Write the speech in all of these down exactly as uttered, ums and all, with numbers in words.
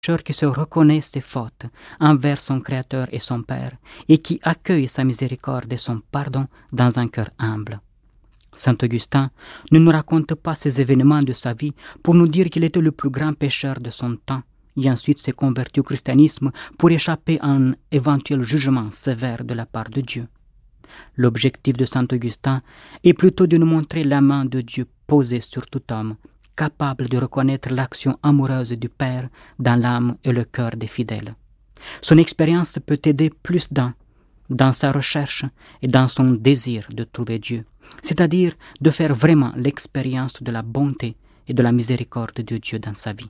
qui se reconnaît ses fautes envers son Créateur et son Père et qui accueille sa miséricorde et son pardon dans un cœur humble. Saint Augustin ne nous raconte pas ces événements de sa vie pour nous dire qu'il était le plus grand pécheur de son temps et ensuite s'est converti au christianisme pour échapper à un éventuel jugement sévère de la part de Dieu. L'objectif de Saint Augustin est plutôt de nous montrer la main de Dieu posée sur tout homme, capable de reconnaître l'action amoureuse du Père dans l'âme et le cœur des fidèles. Son expérience peut aider plus d'un dans sa recherche et dans son désir de trouver Dieu, c'est-à-dire de faire vraiment l'expérience de la bonté et de la miséricorde de Dieu dans sa vie.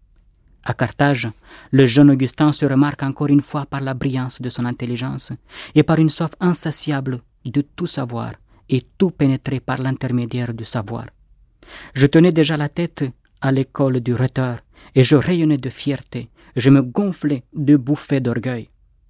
À Carthage, le jeune Augustin se remarque encore une fois par la brillance de son intelligence et par une soif insatiable de tout savoir et tout pénétrer par l'intermédiaire du savoir. Je tenais déjà la tête à l'école du rhéteur et je rayonnais de fierté, je me gonflais de bouffées d'orgueil.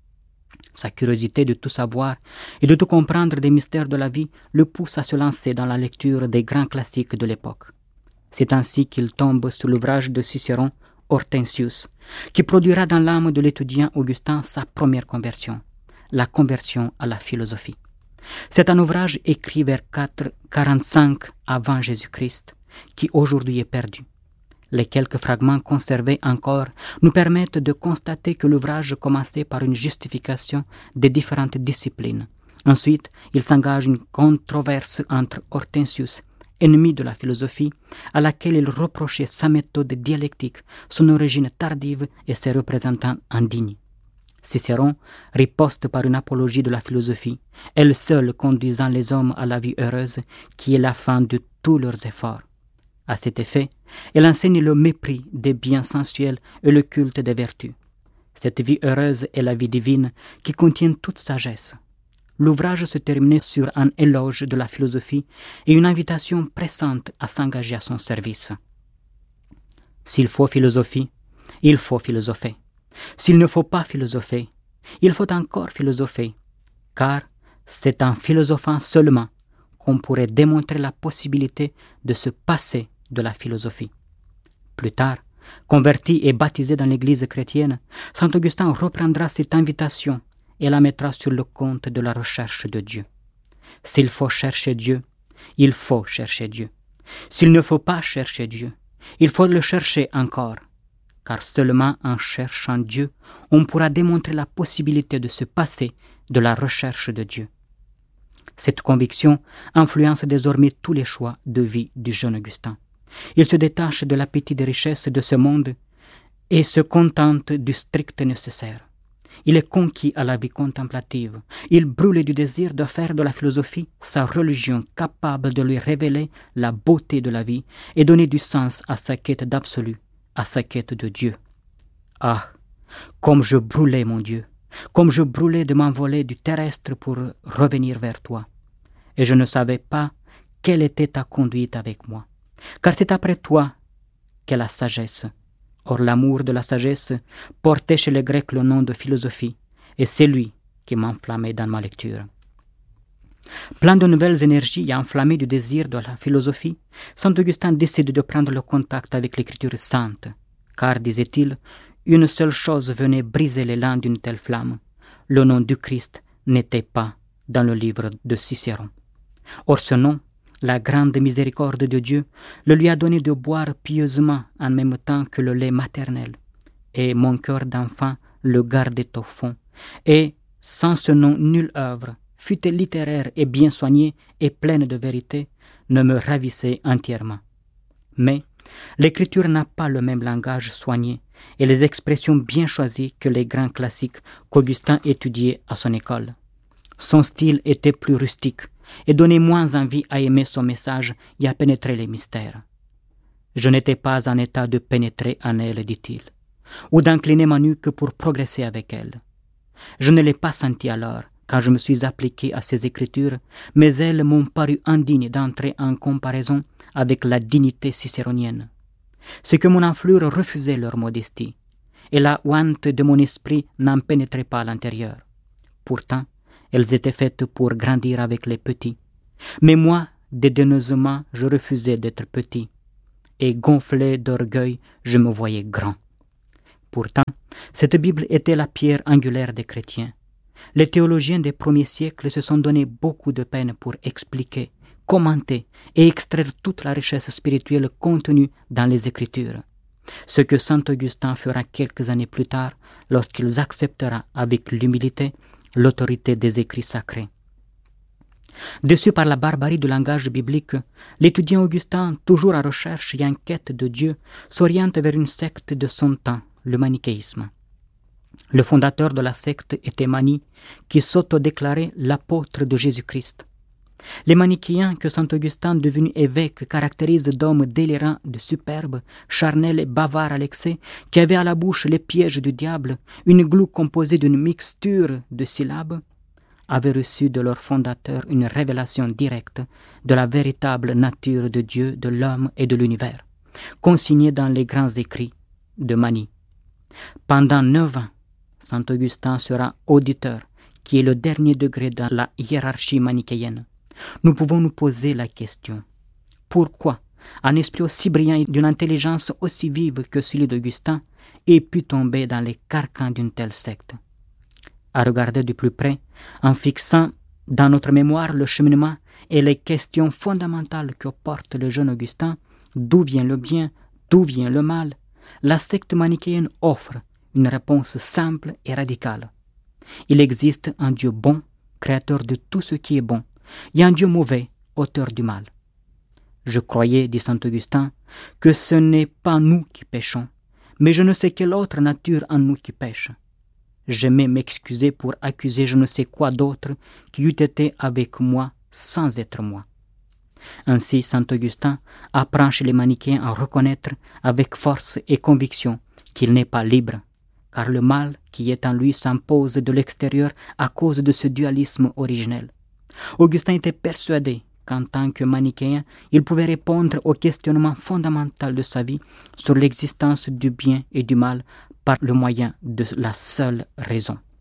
Sa curiosité de tout savoir et de tout comprendre des mystères de la vie le pousse à se lancer dans la lecture des grands classiques de l'époque. C'est ainsi qu'il tombe sur l'ouvrage de Cicéron, Hortensius, qui produira dans l'âme de l'étudiant Augustin sa première conversion, la conversion à la philosophie. C'est un ouvrage écrit vers quatre cent quarante-cinq avant Jésus-Christ, qui aujourd'hui est perdu. Les quelques fragments conservés encore nous permettent de constater que l'ouvrage commençait par une justification des différentes disciplines. Ensuite, il s'engage une controverse entre Hortensius, ennemi de la philosophie, à laquelle il reprochait sa méthode dialectique, son origine tardive et ses représentants indignes. Cicéron riposte par une apologie de la philosophie, elle seule conduisant les hommes à la vie heureuse, qui est la fin de tous leurs efforts. À cet effet, elle enseigne le mépris des biens sensuels et le culte des vertus. Cette vie heureuse est la vie divine qui contient toute sagesse. L'ouvrage se terminait sur un éloge de la philosophie et une invitation pressante à s'engager à son service. S'il faut philosophie, il faut philosopher. S'il ne faut pas philosopher, il faut encore philosopher, car c'est en philosophant seulement qu'on pourrait démontrer la possibilité de se passer de la philosophie. Plus tard, converti et baptisé dans l'Église chrétienne, saint Augustin reprendra cette invitation et la mettra sur le compte de la recherche de Dieu. S'il faut chercher Dieu, il faut chercher Dieu. S'il ne faut pas chercher Dieu, il faut le chercher encore, car seulement en cherchant Dieu, on pourra démontrer la possibilité de se passer de la recherche de Dieu. Cette conviction influence désormais tous les choix de vie du jeune Augustin. Il se détache de l'appétit des richesses de ce monde et se contente du strict nécessaire. Il est conquis à la vie contemplative. Il brûle du désir de faire de la philosophie sa religion capable de lui révéler la beauté de la vie et donner du sens à sa quête d'absolu, à sa quête de Dieu. Ah, comme je brûlais, mon Dieu, comme je brûlais de m'envoler du terrestre pour revenir vers toi. Et je ne savais pas quelle était ta conduite avec moi. Car c'est après toi qu'est la sagesse. Or l'amour de la sagesse portait chez les Grecs le nom de philosophie, et c'est lui qui m'enflammait dans ma lecture. Plein de nouvelles énergies et enflammé du désir de la philosophie, saint Augustin décide de prendre le contact avec l'écriture sainte, car, disait-il, une seule chose venait briser l'élan d'une telle flamme. Le nom du Christ n'était pas dans le livre de Cicéron. Or ce nom, la grande miséricorde de Dieu, le lui a donné de boire pieusement en même temps que le lait maternel. Et mon cœur d'enfant le gardait au fond. Et sans ce nom, nulle œuvre, fût-elle littéraire et bien soignée et pleine de vérité, ne me ravissait entièrement. Mais l'écriture n'a pas le même langage soigné et les expressions bien choisies que les grands classiques qu'Augustin étudiait à son école. Son style était plus rustique et donnait moins envie à aimer son message et à pénétrer les mystères. Je n'étais pas en état de pénétrer en elle, dit-il, ou d'incliner ma nuque pour progresser avec elle. Je ne l'ai pas senti alors, quand je me suis appliqué à ces écritures, mais elles m'ont paru indignes d'entrer en comparaison avec la dignité cicéronienne. C'est que mon enflure refusait leur modestie, et la ouante de mon esprit n'en pénétrait pas à l'intérieur. Pourtant, elles étaient faites pour grandir avec les petits. Mais moi, dédaigneusement, je refusais d'être petit. Et gonflé d'orgueil, je me voyais grand. Pourtant, cette Bible était la pierre angulaire des chrétiens. Les théologiens des premiers siècles se sont donné beaucoup de peine pour expliquer, commenter et extraire toute la richesse spirituelle contenue dans les Écritures. Ce que saint Augustin fera quelques années plus tard lorsqu'il acceptera avec l'humilité l'autorité des écrits sacrés. Déçu par la barbarie du langage biblique, l'étudiant Augustin, toujours à recherche et en quête de Dieu, s'oriente vers une secte de son temps, le manichéisme. Le fondateur de la secte était Mani, qui s'auto-déclarait l'apôtre de Jésus-Christ. Les manichéens que saint Augustin, devenu évêque, caractérise d'hommes délirants, de superbes, charnels et bavards à l'excès, qui avaient à la bouche les pièges du diable, une glu composée d'une mixture de syllabes, avaient reçu de leur fondateur une révélation directe de la véritable nature de Dieu, de l'homme et de l'univers, consignée dans les grands écrits de Mani. Pendant neuf ans, saint Augustin sera auditeur, qui est le dernier degré dans la hiérarchie manichéenne. Nous pouvons nous poser la question: pourquoi un esprit aussi brillant et d'une intelligence aussi vive que celui d'Augustin ait pu tomber dans les carcans d'une telle secte? À regarder de plus près, en fixant dans notre mémoire le cheminement et les questions fondamentales que porte le jeune Augustin, d'où vient le bien, d'où vient le mal, la secte manichéenne offre une réponse simple et radicale. Il existe un Dieu bon, créateur de tout ce qui est bon, et un Dieu mauvais, auteur du mal. Je croyais, dit saint Augustin, que ce n'est pas nous qui péchons, mais je ne sais quelle autre nature en nous qui pêche. J'aimais m'excuser pour accuser je ne sais quoi d'autre qui eût été avec moi sans être moi. Ainsi, saint Augustin apprend chez les manichéens à reconnaître avec force et conviction qu'il n'est pas libre, car le mal qui est en lui s'impose de l'extérieur à cause de ce dualisme originel. Augustin était persuadé qu'en tant que manichéen, il pouvait répondre au questionnement fondamental de sa vie sur l'existence du bien et du mal par le moyen de la seule raison.